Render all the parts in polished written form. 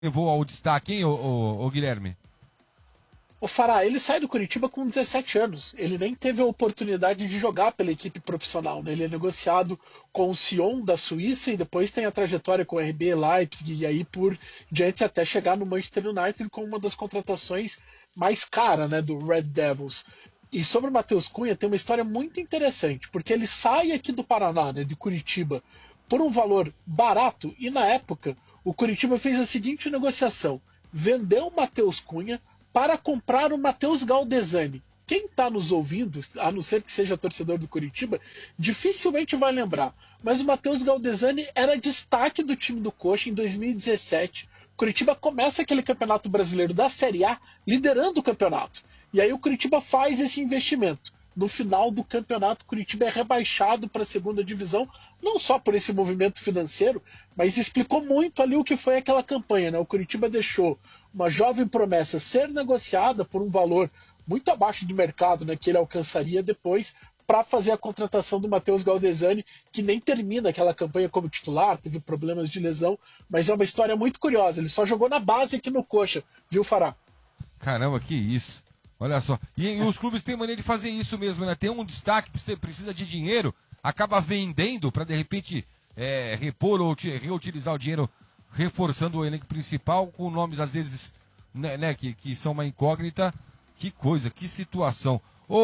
levou ao destaque, hein, ô Guilherme? O Fará, ele sai do Curitiba com 17 anos. Ele nem teve a oportunidade de jogar pela equipe profissional, né? Ele é negociado com o Sion da Suíça e depois tem a trajetória com o RB Leipzig e aí por diante até chegar no Manchester United com uma das contratações mais caras, né, do Red Devils. E sobre o Matheus Cunha tem uma história muito interessante, porque ele sai aqui do Paraná, né, de Curitiba, por um valor barato e na época o Curitiba fez a seguinte negociação: vendeu o Matheus Cunha para comprar o Matheus Galdesani. Quem está nos ouvindo, a não ser que seja torcedor do Curitiba, dificilmente vai lembrar. Mas o Matheus Galdesani era destaque do time do Coxa em 2017. Curitiba começa aquele campeonato brasileiro da Série A liderando o campeonato. E aí o Curitiba faz esse investimento. No final do campeonato, Curitiba é rebaixado para a segunda divisão, não só por esse movimento financeiro, mas explicou muito ali o que foi aquela campanha, né? O Curitiba deixou uma jovem promessa ser negociada por um valor muito abaixo do mercado, né, que ele alcançaria depois, para fazer a contratação do Matheus Galdesani, que nem termina aquela campanha como titular, teve problemas de lesão, mas é uma história muito curiosa. Ele só jogou na base aqui no Coxa, viu, Fará? Caramba, que isso. Olha só. E os clubes têm maneira de fazer isso mesmo, né? Tem um destaque, você precisa de dinheiro, acaba vendendo para de repente repor ou reutilizar o dinheiro, reforçando o elenco principal, com nomes às vezes né, que são uma incógnita. Que coisa, que situação.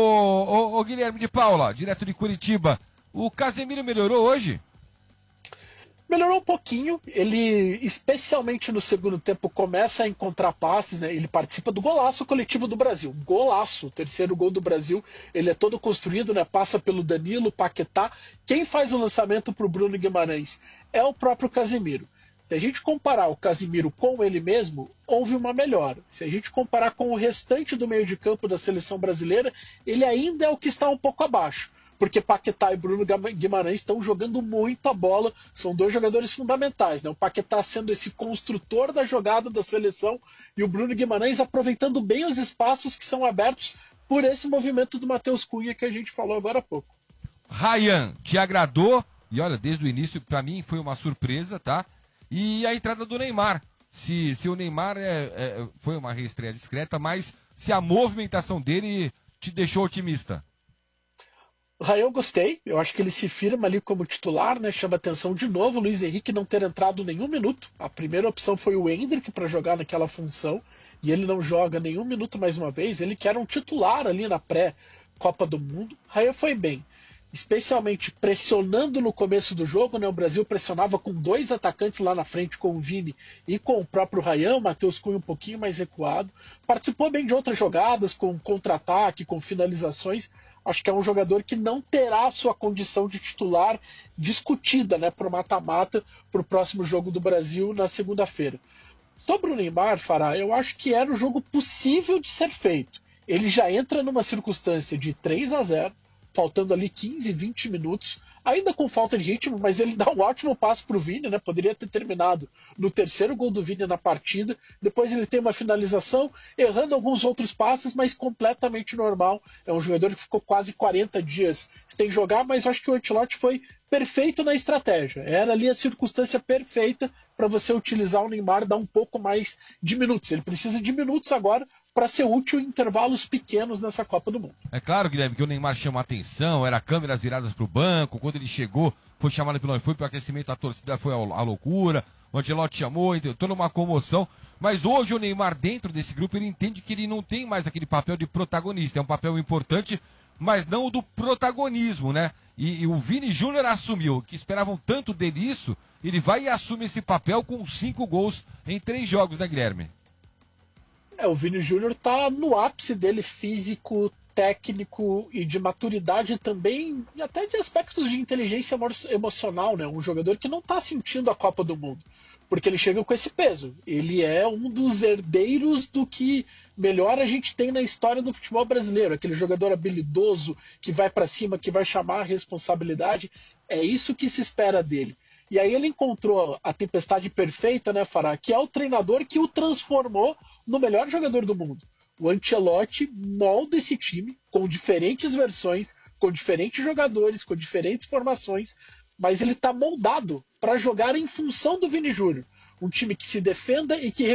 Ô Guilherme de Paula, direto de Curitiba, o Casemiro melhorou hoje? Melhorou um pouquinho, ele, especialmente no segundo tempo, começa a encontrar passes, né? Ele participa do golaço coletivo do Brasil. Golaço, o terceiro gol do Brasil. Ele é todo construído, né? Passa pelo Danilo, Paquetá. Quem faz o lançamento para o Bruno Guimarães é o próprio Casemiro. Se a gente comparar o Casemiro com ele mesmo, houve uma melhora. Se a gente comparar com o restante do meio de campo da seleção brasileira, ele ainda é o que está um pouco abaixo. Porque Paquetá e Bruno Guimarães estão jogando muita bola, são dois jogadores fundamentais, né? O Paquetá sendo esse construtor da jogada da seleção e o Bruno Guimarães aproveitando bem os espaços que são abertos por esse movimento do Matheus Cunha que a gente falou agora há pouco. Ryan, te agradou? E olha, desde o início, para mim foi uma surpresa, tá? E a entrada do Neymar. Se o Neymar foi uma reestreia discreta, mas se a movimentação dele te deixou otimista. Raí eu gostei, eu acho que ele se firma ali como titular, né? Chama atenção de novo o Luiz Henrique não ter entrado nenhum minuto. A primeira opção foi o Endrick para jogar naquela função e ele não joga nenhum minuto mais uma vez. Ele que era um titular ali na pré-Copa do Mundo. Raí foi bem, especialmente pressionando no começo do jogo, né? O Brasil pressionava com dois atacantes lá na frente, com o Vini e com o próprio Ryan, o Matheus Cunha um pouquinho mais recuado. Participou bem de outras jogadas, com contra-ataque, com finalizações. Acho que é um jogador que não terá sua condição de titular discutida, né, para o mata-mata, para o próximo jogo do Brasil na segunda-feira. Sobre o Neymar, Fará, eu acho que era um jogo possível de ser feito. Ele já entra numa circunstância de 3-0, faltando ali 15, 20 minutos, ainda com falta de ritmo, mas ele dá um ótimo passo para o Vini, né? Poderia ter terminado no terceiro gol do Vini na partida. Depois ele tem uma finalização, errando alguns outros passes, mas completamente normal. É um jogador que ficou quase 40 dias sem jogar, mas eu acho que o Ancelotti foi perfeito na estratégia. Era ali a circunstância perfeita para você utilizar o Neymar, dar um pouco mais de minutos. Ele precisa de minutos agora para ser útil em intervalos pequenos nessa Copa do Mundo. É claro, Guilherme, que o Neymar chamou a atenção, era câmeras viradas para o banco, quando ele chegou, foi chamado pelo foi para o aquecimento, a torcida foi a loucura, o Ancelotti chamou, toda uma comoção, mas hoje o Neymar dentro desse grupo, ele entende que ele não tem mais aquele papel de protagonista, é um papel importante, mas não o do protagonismo, né? E o Vini Júnior assumiu, que esperavam tanto dele isso, ele vai e assume esse papel com 5 gols em 3 jogos, né, Guilherme? O Vini Júnior está no ápice dele físico, técnico e de maturidade também, e até de aspectos de inteligência emocional, né? Um jogador que não está sentindo a Copa do Mundo, porque ele chega com esse peso. Ele é um dos herdeiros do que melhor a gente tem na história do futebol brasileiro, aquele jogador habilidoso que vai para cima, que vai chamar a responsabilidade. É isso que se espera dele. E aí ele encontrou a tempestade perfeita, né, Fará? Que é o treinador que o transformou no melhor jogador do mundo. O Ancelotti molda esse time com diferentes versões, com diferentes jogadores, com diferentes formações, mas ele está moldado para jogar em função do Vini Júnior. um time que se defenda e que